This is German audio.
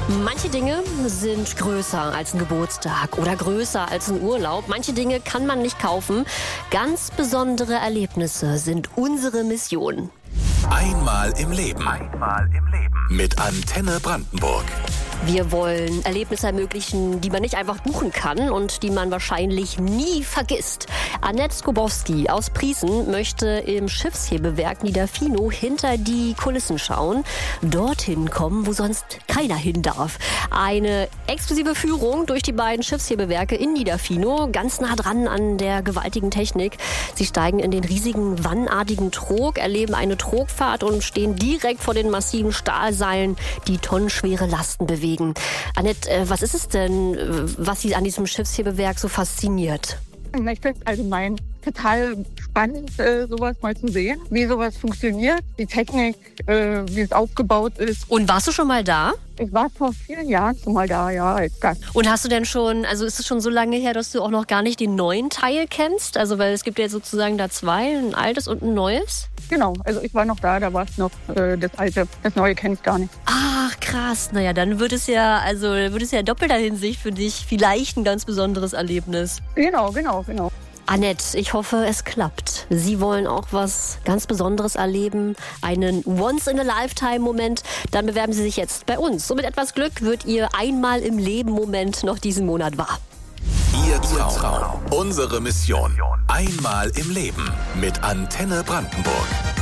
Manche Dinge sind größer als ein Geburtstag oder größer als ein Urlaub. Manche Dinge kann man nicht kaufen. Ganz besondere Erlebnisse sind unsere Mission. Einmal im Leben. Mit Antenne Brandenburg. Wir wollen Erlebnisse ermöglichen, die man nicht einfach buchen kann und die man wahrscheinlich nie vergisst. Annette Skobowski aus Prießen möchte im Schiffshebewerk Niederfino hinter die Kulissen schauen. Dorthin kommen, wo sonst keiner hin darf. Eine exklusive Führung durch die beiden Schiffshebewerke in Niederfino, ganz nah dran an der gewaltigen Technik. Sie steigen in den riesigen wannartigen Trog, erleben eine Trogfahrt und stehen direkt vor den massiven Stahlseilen, die tonnenschwere Lasten bewegen. Annette, was ist es denn, was Sie an diesem Schiffshebewerk so fasziniert? Ich finde es allgemein total spannend, sowas mal zu sehen, wie sowas funktioniert, die Technik, wie es aufgebaut ist. Und warst du schon mal da? Ich war vor vielen Jahren schon mal da, ja, als Gast. Und hast du denn schon, also ist es schon so lange her, dass du auch noch gar nicht den neuen Teil kennst? Also weil es gibt ja sozusagen da zwei, ein altes und ein neues. Genau, also ich war noch da war es noch das alte, das neue kenne ich gar nicht. Ach krass, naja, dann wird es ja in doppelter Hinsicht für dich vielleicht ein ganz besonderes Erlebnis. Genau. Annette, ich hoffe, es klappt. Sie wollen auch was ganz Besonderes erleben, einen Once-in-a-Lifetime-Moment. Dann bewerben Sie sich jetzt bei uns. So mit etwas Glück wird Ihr Einmal-im-Leben-Moment noch diesen Monat wahr. Ihr Traum. Unsere Mission. Einmal im Leben. Mit Antenne Brandenburg.